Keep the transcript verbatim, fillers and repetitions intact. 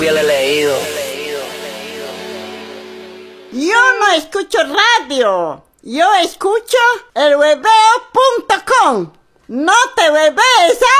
Ya le he leído. Yo no escucho radio. Yo escucho el hueveo punto com. No te huevees, ¿ah?